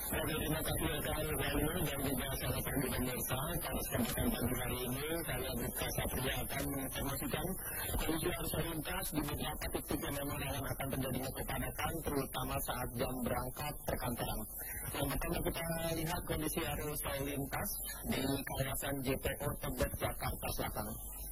Terima kasih rekan Wahyu dan juga sahabat pagi pemirsa. Pada kesempatan pagi hari ini saya Bribka Satria akan menginformasikan kondisi arus lalu lintas di beberapa titik yang memang rawan akan terjadinya kepadatan, terutama saat jam berangkat perkantoran. Yang pertama kita lihat kondisi arus lalu lintas di kawasan JPO Tebet, Jakarta Selatan.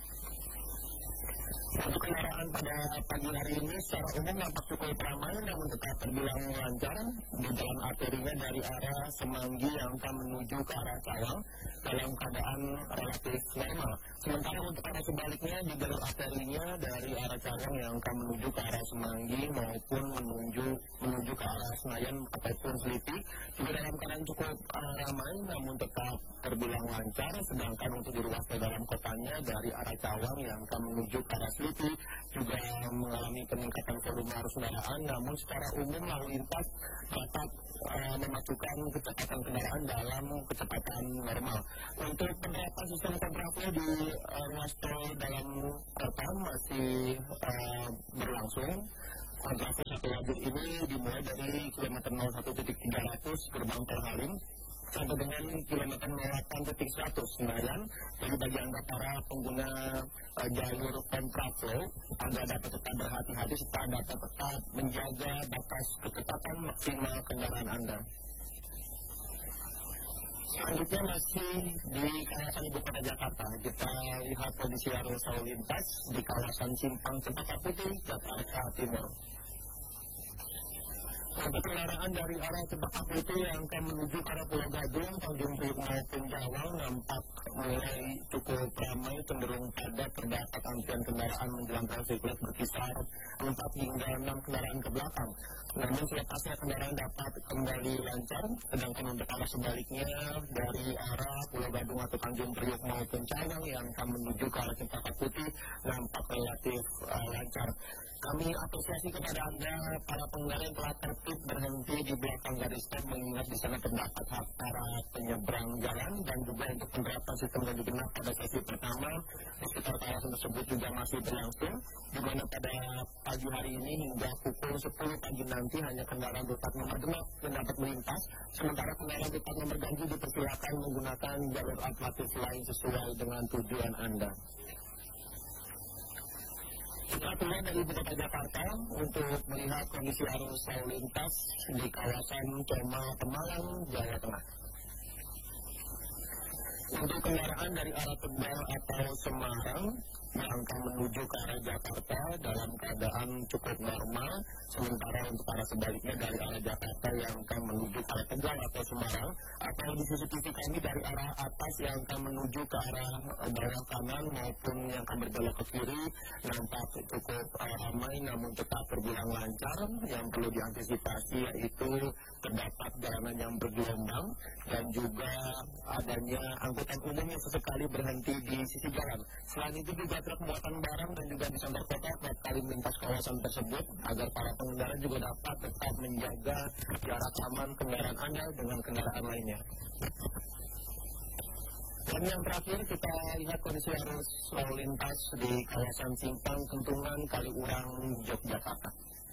Untuk kendaraan pada pagi hari ini secara umum nampak cukup ramai, namun tetap terbilang lancar di jalan arterinya dari arah Semanggi yang akan menuju ke arah Cawang dalam keadaan relatif normal. Sementara untuk arah sebaliknya di jalur arterinya dari arah Cawang yang akan menuju ke arah Semanggi maupun menuju ke arah Senayan ataupun Selipi juga dalam keadaan cukup ramai, namun tetap terbilang lancar. Sedangkan untuk di ruas dalam kotanya dari arah Cawang yang akan menuju ke arah Selipi juga mengalami peningkatan volume arus kendaraan, namun secara umum lalu lintas dapat memajukan kecepatan kendaraan dalam kecepatan normal. Untuk penerapan sistem kontraflow di ruas tol dalam kota masih berlangsung. Kontraflow satu lajur ini dimulai dari kilometer 01.300 gerbang tol Halim sampai dengan kilometer 08.100 Senayan. Jadi bagi anda para pengguna jalur kontraflow, anda dapat tetap berhati-hati serta dapat tetap menjaga batas kecepatan maksimal kendaraan anda. Selanjutnya masih di kawasan Ibu Kota Jakarta, kita lihat kondisi arus lalu lintas di kawasan Simpang Cempaka Putih, Jakarta Timur. Untuk kendaraan dari arah Cempaka Putih yang akan menuju ke arah Pulau Gadung, Tanjung Priok maupun Cawang nampak mulai cukup ramai, cenderung padat, terdapat antrian kendaraan menjelang traffic light berkisar 4 hingga 6 kendaraan ke belakang. Namun selepasnya kendaraan dapat kembali lancar, sedangkan untuk arah sebaliknya dari arah Pulau Gadung atau Tanjung Priok maupun Cawang yang akan menuju ke arah Cempaka Putih nampak relatif lancar. Kami apresiasi kepada anda para pengendara yang telah tertib berhenti di belakang garis stop, mengingat di sana terdapat hak para penyeberang jalan, dan juga untuk penerapan sistem ganjil genap pada sesi pertama di sekitar kawasan tersebut juga masih berlangsung, di mana pada pagi hari ini hingga pukul 10 pagi nanti hanya kendaraan berplat nomor genap yang dapat melintas, sementara kendaraan berplat nomor ganjil dipersilakan menggunakan jalur alternatif lain sesuai dengan tujuan anda. Kita keluar dari Ibu Kota Jakarta untuk melihat kondisi arus lalu lintas di kawasan Kema Pemalang, Jawa Tengah. Untuk kendaraan dari arah Tegal atau Semarang yang akan menuju ke arah Jakarta dalam keadaan cukup normal, sementara untuk arah sebaliknya dari arah Jakarta yang akan menuju ke arah Tegal atau Semarang, atau di CCTV kami dari arah atas yang akan menuju ke arah bawah kanan maupun yang akan berbelok ke kiri nampak cukup ramai, namun tetap terbilang lancar. Yang perlu diantisipasi yaitu terdapat jalanan yang bergelombang dan juga adanya angkutan umum yang sesekali berhenti di sisi jalan. Selain itu juga truk muatan barang dan juga di antar kota kerap kali melintas kawasan tersebut, agar para pengendara juga dapat tetap menjaga jarak aman kendaraan anda dengan kendaraan lainnya. Dan yang terakhir kita lihat kondisi arus lalu lintas di kawasan Simpang Kentungan Kaliurang, Yogyakarta.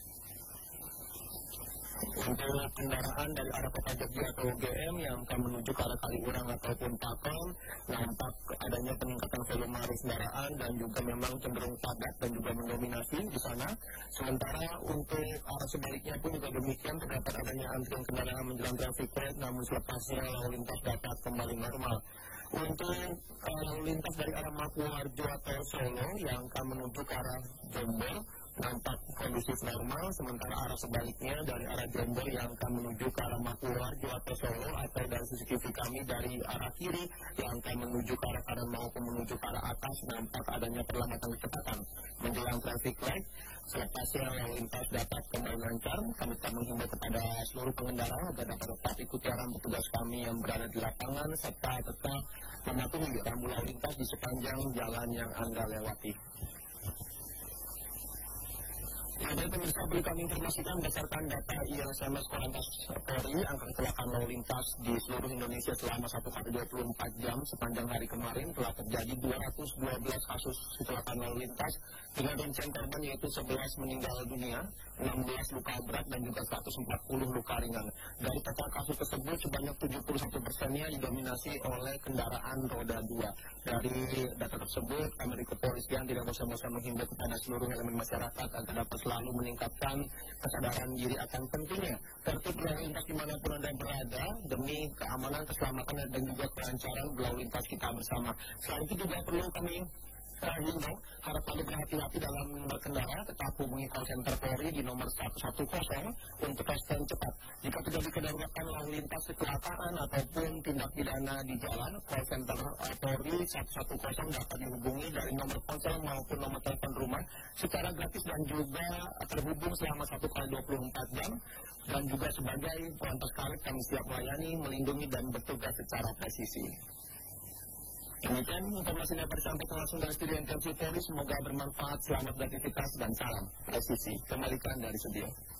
Untuk kendaraan dari arah Kota Jogja atau GM yang akan menuju ke arah Kaliurang ataupun Pakem, nampak adanya peningkatan volume arus kendaraan dan juga memang cenderung padat dan juga mendominasi di sana. Sementara untuk arah sebaliknya pun juga demikian, terdapat adanya antrian kendaraan menjelang traffic light, namun selepasnya lalu lintas dapat kembali normal. Untuk lalu lintas dari arah Makuharjo atau Solo yang akan menuju ke arah Jombor nampak kondusif normal, sementara arah sebaliknya dari arah Jombor yang akan menuju ke arah Makuharjo atau Solo atau dari CCTV kami dari arah kiri yang akan menuju ke arah kanan maupun menuju ke arah atas nampak adanya perlambatan kecepatan menjelang traffic light. Selepasnya lalu lintas dapat kembali lancar. Kami tetap menghimbau kepada seluruh pengendara agar dapat tetap ikuti arahan petugas kami yang berada di lapangan serta tetap mematuhi rambu lalu lintas di sepanjang jalan yang anda lewati. Ada pemirsa, beri kami informasikan berdasarkan data ILSMS Korlantas Polri, angka kecelakaan lalu lintas di seluruh Indonesia selama 1x24 jam sepanjang hari kemarin telah terjadi 212 kasus kecelakaan lalu lintas dengan rincian korban yaitu 11 meninggal dunia, 16 luka berat dan juga 140 luka ringan. Dari total kasus tersebut sebanyak 71%-nya didominasi oleh kendaraan roda 2. Dari data tersebut, kami di kepolisian tidak bosan-bosan menghimbau kepada seluruh elemen masyarakat agar dapat selalu meningkatkan kesadaran diri akan pentingnya tertib lalu lintas dimanapun Anda berada demi keamanan, keselamatan, dan juga kelancaran lalu lintas kita bersama. Selain itu juga perlu kami himbau harap selalu berhati-hati dalam berkendara, tetap hubungi call center Polri di nomor 110 untuk respon cepat. Jika terjadi kedaruratan lalu lintas, kecelakaan ataupun tindak pidana di jalan, call center Polri 110 dapat dihubungi dari nomor ponsel maupun nomor telepon rumah secara gratis dan juga terhubung selama 1x24 jam. Dan juga sebagai pengantar kali kami siap melayani, melindungi dan bertugas secara presisi. Demikian informasi yang dapat disampaikan langsung dari studio NTMC Polri. Semoga bermanfaat, selamat beraktivitas dan salam presisi. Kembalikan dari studio.